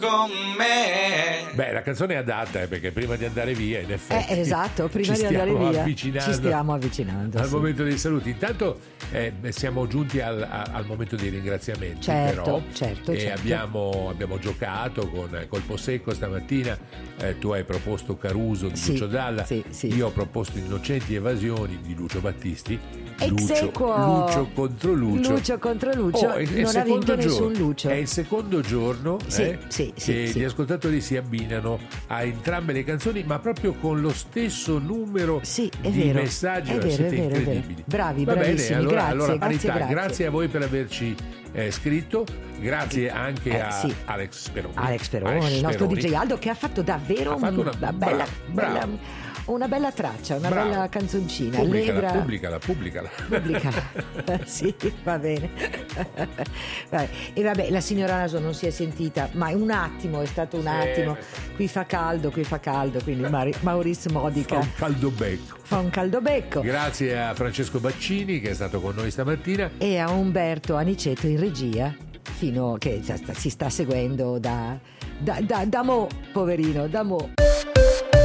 con me. Beh, la canzone è adatta perché prima di andare via, in effetti. Esatto, prima di andare via ci stiamo avvicinando al sì. momento dei saluti. Intanto siamo giunti al momento dei ringraziamenti. Certo. Abbiamo giocato con Colpo Secco stamattina. Tu hai proposto Caruso di Lucio Dalla. Sì. Io ho proposto Innocenti Evasioni di Lucio Battisti. Lucio contro Lucio. Non ha vinto nessun Lucio. È il secondo giorno che gli ascoltatori si abbinano a entrambe le canzoni, ma proprio con lo stesso numero di messaggi. Siete incredibili. Bravi, Va bravissimi. Bene, allora, grazie. Grazie a voi per averci scritto. Grazie anche a Alex Speroni, il nostro DJ Aldo, che ha fatto davvero una bella traccia, una bella canzoncina. Pubblicala. Sì, va bene. E vabbè, la signora Naso non si è sentita, ma è stato un attimo. Qui fa caldo, quindi Maurizio Modica fa un caldo becco. Grazie a Francesco Baccini che è stato con noi stamattina e a Umberto Aniceto in regia, che si sta seguendo da mo', poverino, da mo'.